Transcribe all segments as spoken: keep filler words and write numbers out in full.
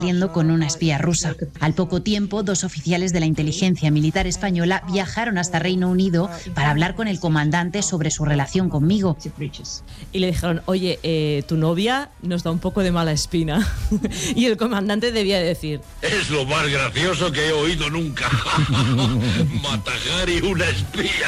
con una espía rusa. Al poco tiempo, dos oficiales de la inteligencia militar española viajaron hasta Reino Unido para hablar con el comandante sobre su relación conmigo. Y le dijeron, oye, eh, tu novia nos da un poco de mala espina. Y el comandante debía decir, es lo más gracioso que he oído nunca. Matahari, una espía.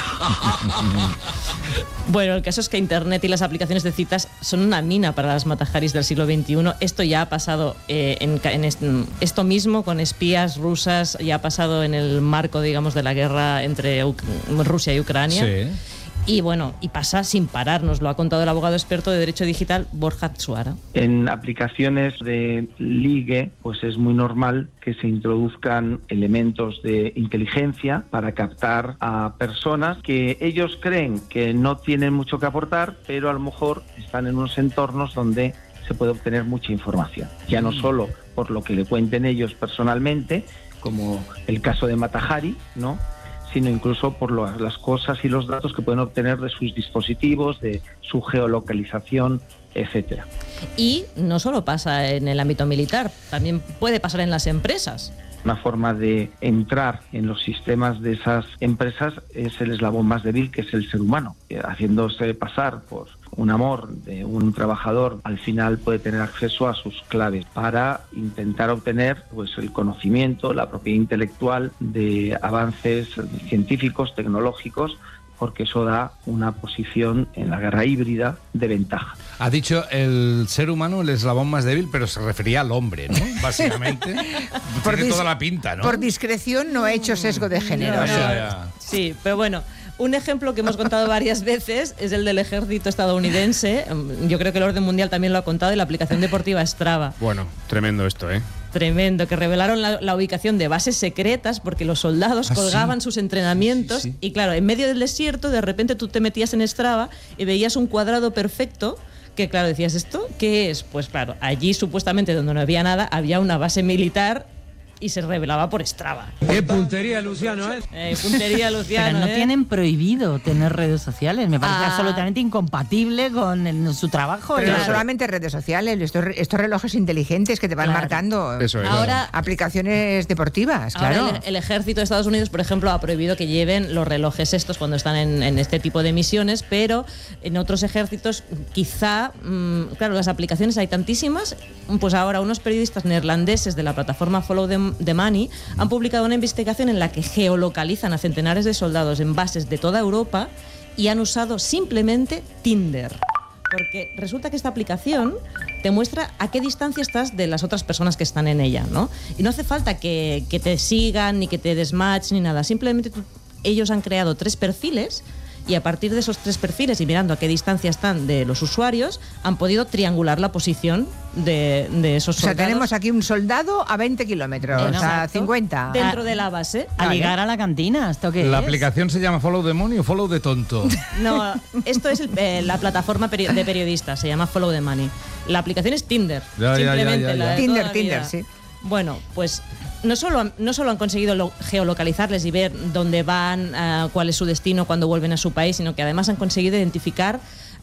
Bueno, el caso es que Internet y las aplicaciones de citas son una mina para las Mataharis del siglo veintiuno. Esto ya ha pasado eh, en, en est- esto mismo con espías rusas, ya ha pasado en el marco, digamos, de la guerra entre U- Rusia y Ucrania. Sí. Y bueno, y pasa sin parar, nos lo ha contado el abogado experto de Derecho Digital, Borja Tsuara. En aplicaciones de ligue, pues es muy normal que se introduzcan elementos de inteligencia para captar a personas que ellos creen que no tienen mucho que aportar, pero a lo mejor están en unos entornos donde se puede obtener mucha información. Ya no solo por lo que le cuenten ellos personalmente, como el caso de Matahari, ¿no?, sino incluso por lo, las cosas y los datos que pueden obtener de sus dispositivos, de su geolocalización, etcétera. Y no solo pasa en el ámbito militar, también puede pasar en las empresas. Una forma de entrar en los sistemas de esas empresas es el eslabón más débil, que es el ser humano. Haciéndose pasar por un amor de un trabajador, al final puede tener acceso a sus claves para intentar obtener pues el conocimiento, la propiedad intelectual de avances científicos, tecnológicos, porque eso da una posición en la guerra híbrida de ventaja. Ha dicho el ser humano el eslabón más débil, pero se refería al hombre, ¿no? Básicamente. Por Tiene dis- toda la pinta, ¿no? Por discreción no he hecho sesgo de género. Ya, ¿sí? ya, ya. Sí, pero bueno, un ejemplo que hemos contado varias veces es el del ejército estadounidense. Yo creo que el orden mundial también lo ha contado, y la aplicación deportiva Strava. Bueno, tremendo esto, ¿eh? Tremendo, que revelaron la, la ubicación de bases secretas porque los soldados ¿Ah, colgaban sí? sus entrenamientos. Sí, sí. Y claro, en medio del desierto, de repente tú te metías en Strava y veías un cuadrado perfecto que, claro, decías, ¿esto qué es? Pues claro, allí supuestamente donde no había nada, había una base militar y se revelaba por Strava. ¡Qué puntería, Luciano, eh! Eh, puntería, Luciano. Pero no ¿eh? tienen prohibido tener redes sociales. Me parece Ah. absolutamente incompatible con el- su trabajo. Pero Claro. no solamente redes sociales, estos, estos relojes inteligentes que te van Claro. marcando Eso es. Ahora, aplicaciones deportivas, Ahora claro. el, el ejército de Estados Unidos, por ejemplo, ha prohibido que lleven los relojes estos cuando están en, en este tipo de misiones, pero en otros ejércitos quizá, mmm, claro, las aplicaciones hay tantísimas, pues ahora unos periodistas neerlandeses de la plataforma Follow the, the Money han publicado una investigación en la que geolocalizan a centenares de soldados en bases de toda Europa y han usado simplemente Tinder. Porque resulta que esta aplicación te muestra a qué distancia estás de las otras personas que están en ella, ¿no? Y no hace falta que, que te sigan, ni que te desmatch, ni nada. Simplemente tú- ellos han creado tres perfiles y a partir de esos tres perfiles y mirando a qué distancia están de los usuarios, han podido triangular la posición de, de esos O sea, soldados. tenemos aquí un soldado a veinte kilómetros, a Exacto. cincuenta. Dentro de la base. A Vale. ligar a la cantina, ¿esto qué ¿La es? aplicación se llama Follow the Money o Follow the Tonto? No, esto es el- eh, la plataforma peri- de periodistas, se llama Follow the Money. La aplicación es Tinder, Ya, ya, simplemente ya, ya, la ya. de Tinder, toda la Tinder, vida. sí. Bueno, pues no solo, han- no solo han conseguido lo- geolocalizarles y ver dónde van, ah, cuál es su destino cuando vuelven a su país, sino que además han conseguido identificar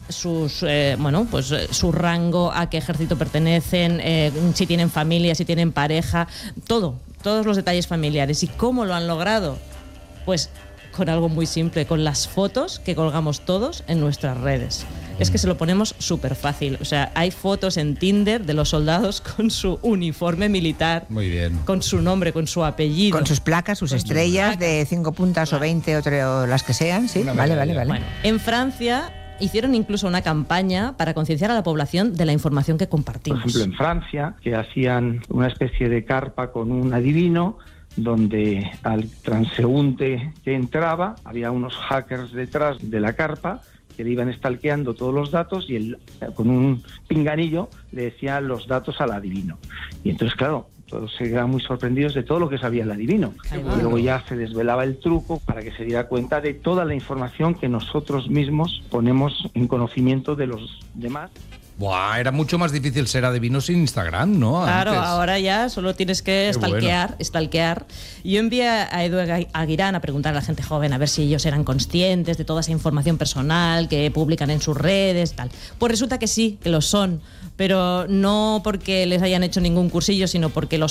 sus eh, bueno pues eh, su rango, a qué ejército pertenecen, eh, si tienen familia, si tienen pareja, todo, todos los detalles familiares. ¿Y cómo lo han logrado? Pues con algo muy simple, con las fotos que colgamos todos en nuestras redes. Es que se lo ponemos súper fácil. O sea, hay fotos en Tinder de los soldados con su uniforme militar, Muy bien. con su nombre, con su apellido. Con sus placas, sus Con sus estrellas placas. de cinco puntas o veinte, o las que sean, sí. Una Vale, medalla. vale, vale. Bueno, en Francia hicieron incluso una campaña para concienciar a la población de la información que Por compartimos. ejemplo, en Francia, que hacían una especie de carpa con un adivino, donde al transeúnte que entraba había unos hackers detrás de la carpa que le iban estalqueando todos los datos y él, con un pinganillo, le decía los datos al adivino. Y entonces, claro, todos se quedaban muy sorprendidos de todo lo que sabía el adivino. Ahí Y va. luego ya se desvelaba el truco para que se diera cuenta de toda la información que nosotros mismos ponemos en conocimiento de los demás. Buah, era mucho más difícil ser adivino sin Instagram, ¿no? Claro, Antes. ahora ya solo tienes que Qué stalkear, bueno. stalkear. Yo envié a Edu Aguirán a preguntar a la gente joven a ver si ellos eran conscientes de toda esa información personal que publican en sus redes, tal. Pues resulta que sí, que lo son, pero no porque les hayan hecho ningún cursillo, sino porque los